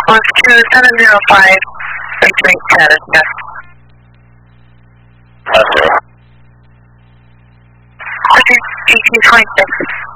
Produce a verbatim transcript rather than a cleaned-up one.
was two seven zero five, entering status test. Okay. eighteen twenty-six.